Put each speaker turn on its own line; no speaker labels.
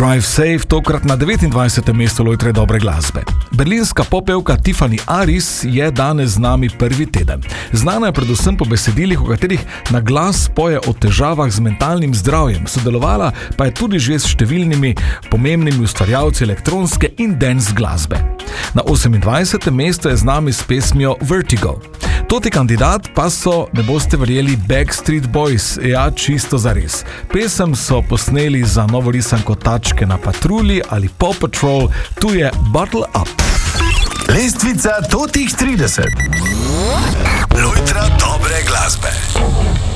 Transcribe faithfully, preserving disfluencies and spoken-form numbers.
Drive Safe, tokrat na devetindvajsetem mestu lojtre dobre glasbe. Berlinska popevka Tiffany Aris je danes z nami prvi teden. Znana je predvsem po besedilih, v katerih na glas poje o težavah z mentalnim zdravjem, sodelovala pa je tudi že s številnimi pomembnimi ustvarjalci elektronske in dance glasbe. Na osemindvajsetem mestu je z nami s pesmijo Vertigo. Toti kandidat pa so, ne boste verjeli, Backstreet Boys, ja, čisto zares. Pesem so posneli za novorisanko Tačke na patrulji ali Paw Patrol, tu je Bottle Up.
Lestvica totih trideset. Lojtra dobre glasbe.